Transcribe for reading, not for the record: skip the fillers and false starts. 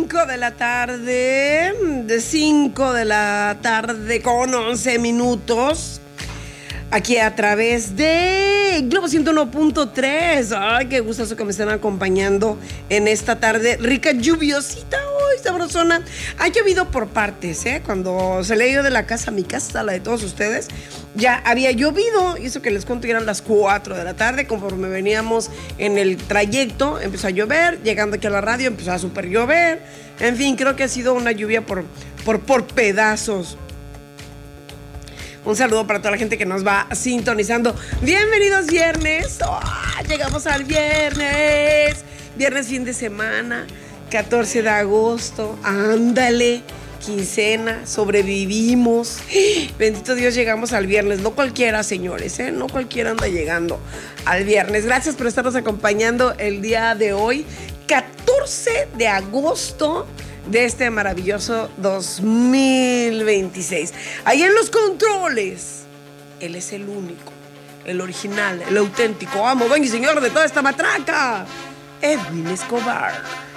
5 de la tarde, de 5 de la tarde con 11 minutos. Aquí a través de Globo 101.3. Ay, qué gustazo que me estén acompañando en esta tarde rica, lluviosita hoy, sabrosona. Ha llovido por partes, ¿eh? Cuando se le ha ido de la casa a mi casa, la de todos ustedes, ya había llovido. Y eso que les cuento, eran las 4 de la tarde. Conforme veníamos en el trayecto, empezó a llover. Llegando aquí a la radio, empezó a super llover. En fin, creo que ha sido una lluvia por pedazos. Un saludo para toda la gente que nos va sintonizando. Bienvenidos viernes. ¡Oh! Llegamos al viernes. Viernes, fin de semana, 14 de agosto. Ándale, quincena, sobrevivimos. Bendito Dios, llegamos al viernes. No cualquiera, señores, ¿eh? No cualquiera anda llegando al viernes. Gracias por estarnos acompañando el día de hoy, 14 de agosto de este maravilloso 2026. Ahí en los controles, él es el único, el original, el auténtico amo, dueño y señor de toda esta matraca, Edwin Escobar.